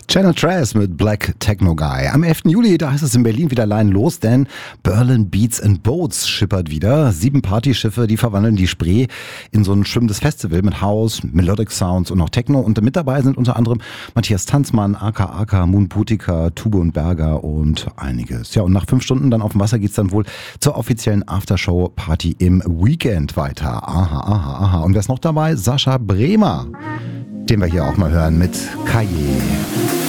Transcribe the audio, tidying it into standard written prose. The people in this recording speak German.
Channel Trash mit Black Techno Guy. Am 11. Juli, da heißt es in Berlin wieder allein los, denn Berlin Beats and Boats schippert wieder. 7 Partyschiffe, die verwandeln die Spree in so ein schwimmendes Festival mit House, Melodic Sounds und auch Techno. Und mit dabei sind unter anderem Matthias Tanzmann, aka Moon Boutica, Tube und Berger und einiges. Ja, und nach 5 Stunden dann auf dem Wasser geht's dann wohl zur offiziellen Aftershow-Party im Weekend weiter. Aha. Und wer ist noch dabei? Sascha Bremer, den wir hier auch mal hören mit Kaye.